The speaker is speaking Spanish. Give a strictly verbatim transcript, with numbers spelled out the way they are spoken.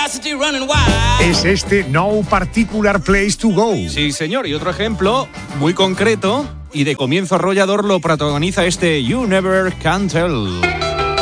Es este No Particular Place to Go. Sí, señor, y otro ejemplo muy concreto y de comienzo arrollador lo protagoniza este You Never Can Tell.